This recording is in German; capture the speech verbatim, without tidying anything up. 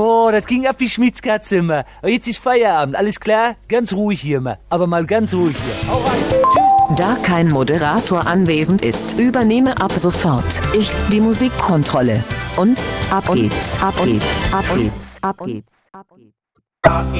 Oh, das ging ab wie Schmitz-Katze immer. Aber jetzt ist Feierabend, alles klar? Ganz ruhig hier mal. Aber mal ganz ruhig hier. Hau rein. Tschüss. Da kein Moderator anwesend ist, übernehme ab sofort ich die Musikkontrolle. Und ab geht's, ab geht's, ab geht's, ab geht's, ab geht's.